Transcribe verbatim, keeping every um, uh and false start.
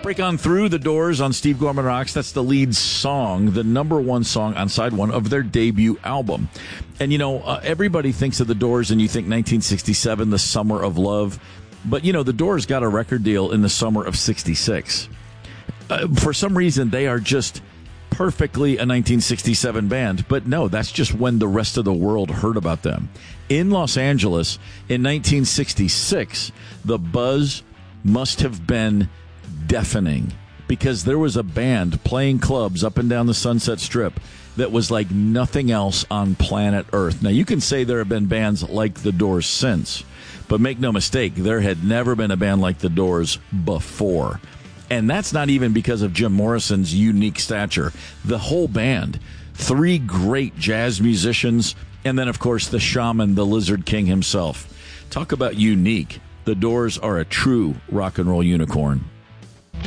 Break On Through, The Doors on Steve Gorman Rocks. That's the lead song, the number one song on side one of their debut album. And, you know, uh, everybody thinks of The Doors and you think nineteen sixty-seven, the summer of love. But, you know, The Doors got a record deal in the summer of sixty-six. Uh, for some reason, they are just perfectly a nineteen sixty-seven band. But no, that's just when the rest of the world heard about them. In Los Angeles in nineteen sixty-six, the buzz must have been deafening, because there was a band playing clubs up and down the Sunset Strip that was like nothing else on planet Earth. Now, you can say there have been bands like The Doors since, but make no mistake, there had never been a band like The Doors before. And that's not even because of Jim Morrison's unique stature. The whole band, three great jazz musicians, and then, of course, the shaman, the Lizard King himself. Talk about unique. The Doors are a true rock and roll unicorn.